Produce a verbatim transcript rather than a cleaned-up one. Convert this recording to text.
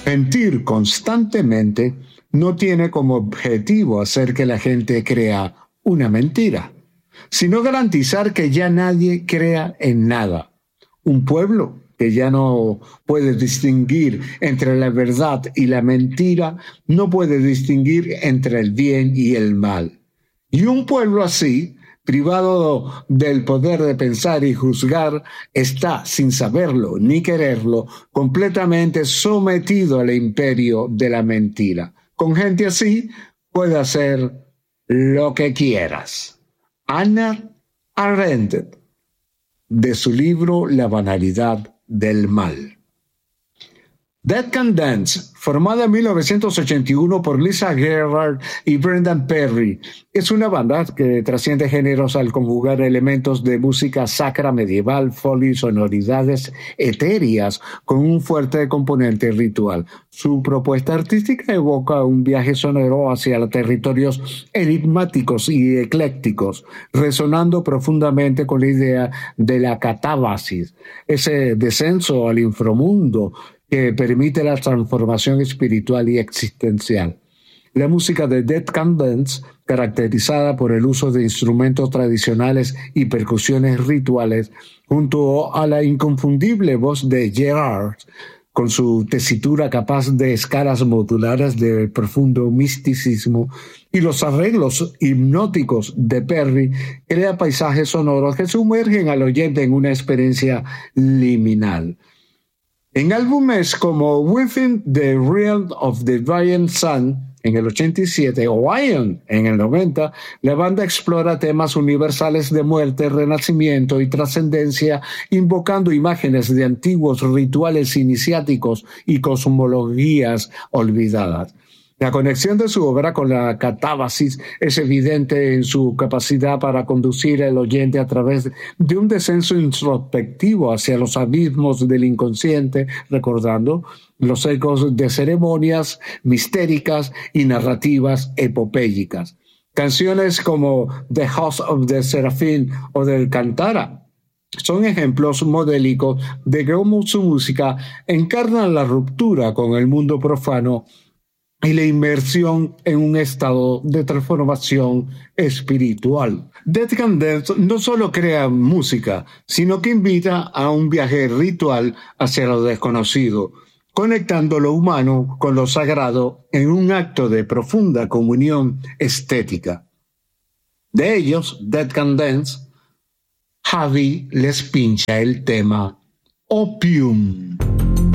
Mentir constantemente no tiene como objetivo hacer que la gente crea una mentira, sino garantizar que ya nadie crea en nada. Un pueblo que ya no puede distinguir entre la verdad y la mentira, no puede distinguir entre el bien y el mal. Y un pueblo así, privado del poder de pensar y juzgar, está, sin saberlo ni quererlo, completamente sometido al imperio de la mentira. Con gente así, puede hacer lo que quieras. Hannah Arendt, de su libro La banalidad del mal. Dead Can Dance, formada en mil novecientos ochenta y uno por Lisa Gerrard y Brendan Perry, es una banda que trasciende géneros al conjugar elementos de música sacra medieval, folk y sonoridades etéreas con un fuerte componente ritual. Su propuesta artística evoca un viaje sonoro hacia territorios enigmáticos y eclécticos, resonando profundamente con la idea de la catábasis, ese descenso al inframundo que permite la transformación espiritual y existencial. La música de Dead Can Dance, caracterizada por el uso de instrumentos tradicionales y percusiones rituales, junto a la inconfundible voz de Gerard, con su tesitura capaz de escalas modulares de profundo misticismo, y los arreglos hipnóticos de Perry, crea paisajes sonoros que sumergen al oyente en una experiencia liminal. En álbumes como Within the Realm of the Dying Sun en el ochenta y siete o Ion en el noventa, la banda explora temas universales de muerte, renacimiento y trascendencia, invocando imágenes de antiguos rituales iniciáticos y cosmologías olvidadas. La conexión de su obra con la catábasis es evidente en su capacidad para conducir al oyente a través de un descenso introspectivo hacia los abismos del inconsciente, recordando los ecos de ceremonias mistéricas y narrativas epopélicas. Canciones como The House of the Seraphim o del Cantara son ejemplos modélicos de cómo su música encarna la ruptura con el mundo profano y la inmersión en un estado de transformación espiritual. Dead Can Dance no solo crea música, sino que invita a un viaje ritual hacia lo desconocido, conectando lo humano con lo sagrado en un acto de profunda comunión estética. De ellos, Dead Can Dance, Javi les pincha el tema Opium.